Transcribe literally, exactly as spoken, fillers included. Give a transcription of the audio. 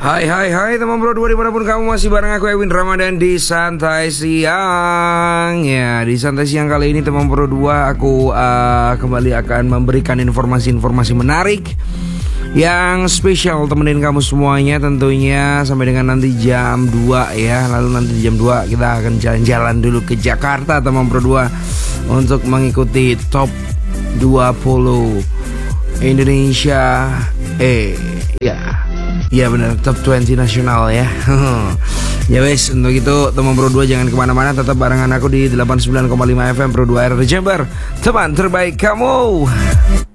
Hai hai hai teman Pro dua dimanapun kamu, masih bareng aku Ewin Ramadan di Santai Siang. Ya, di Santai Siang kali ini teman Pro dua aku uh, kembali akan memberikan informasi-informasi menarik yang spesial temenin kamu semuanya tentunya sampai dengan nanti jam dua ya. Lalu nanti di jam dua kita akan jalan-jalan dulu ke Jakarta teman Pro dua untuk mengikuti top dua puluh Indonesia. Eh ya Iya benar, top dua puluh nasional ya. Ya wes, untuk itu teman Pro dua jangan kemana-mana, tetap barengan aku di delapan puluh sembilan koma lima F M Pro dua R D Jember, teman terbaik kamu.